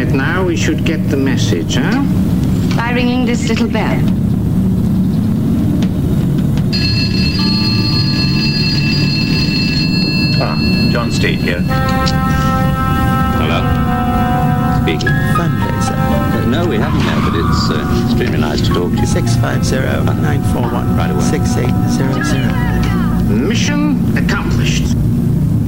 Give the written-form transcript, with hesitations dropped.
that now we should get the message, huh? By ringing this little bell. John State here. Hello? Speaking. Fundraiser. No, we haven't yet, but it's extremely nice to talk to you. 650-941. Right away. 6800. Mission accomplished.